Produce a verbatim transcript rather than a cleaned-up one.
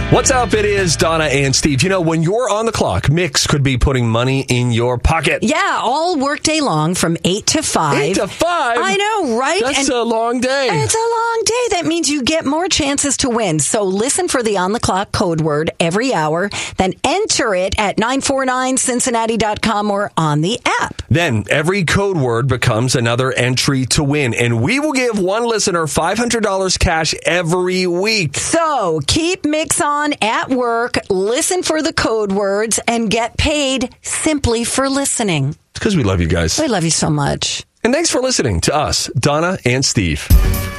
What's up? It is Donna and Steve. You know, when you're on the clock, Mix could be putting money in your pocket. Yeah, all workday long from eight to five. Eight to five? I know, right? That's and a long day. It's a long day. That means you get more chances to win. So listen for the on-the-clock code word every hour, then enter it at nine four nine cincinnati dot com or on the app. Then every code word becomes another entry to win, and we will give one listener five hundred dollars cash every week. So keep Mix on at work, listen for the code words, and get paid simply for listening. It's because we love you guys. We love you so much. And thanks for listening to us, Donna and Steve.